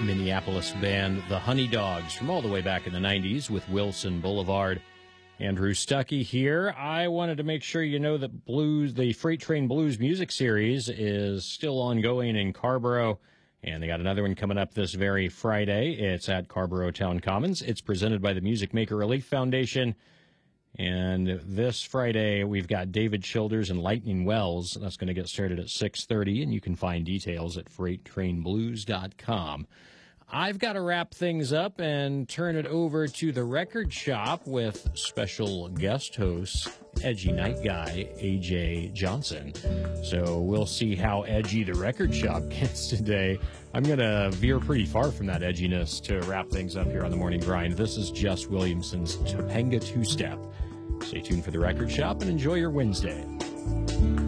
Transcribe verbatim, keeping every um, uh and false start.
Minneapolis band The Honey Dogs from all the way back in the nineties with Wilson Boulevard. Andrew Stuckey here. I wanted to make sure you know that Blues, the Freight Train Blues music series is still ongoing in Carrboro, and they got another one coming up this very Friday. It's at Carrboro Town Commons. It's presented by the Music Maker Relief Foundation. And this Friday, we've got David Childers and Lightning Wells. That's going to get started at six thirty, and you can find details at freight train blues dot com. I've got to wrap things up and turn it over to the record shop with special guest host, edgy night guy, A J Johnson. So we'll see how edgy the record shop gets today. I'm going to veer pretty far from that edginess to wrap things up here on the Morning Grind. This is Jess Williamson's Topanga Two-Step. Stay tuned for the record shop and enjoy your Wednesday.